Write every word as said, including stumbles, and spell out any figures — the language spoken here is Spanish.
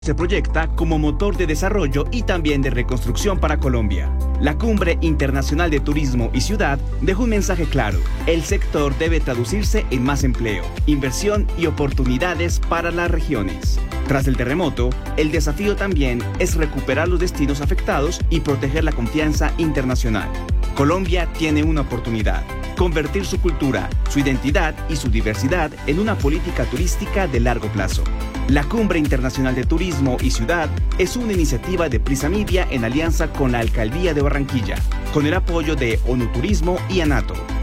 Se proyecta como motor de desarrollo y también de reconstrucción para Colombia. La Cumbre Internacional de Turismo y Ciudad dejó un mensaje claro. El sector debe traducirse en más empleo, inversión y oportunidades para las regiones. Tras el terremoto, el desafío también es recuperar los destinos afectados y proteger la confianza internacional. Colombia tiene una oportunidad: convertir su cultura, su identidad y su diversidad en una política turística de largo plazo. La Cumbre Internacional de Turismo y Ciudad es una iniciativa de Prisa Media en alianza con la Alcaldía de Barranquilla, con el apoyo de ONU Turismo y ANATO.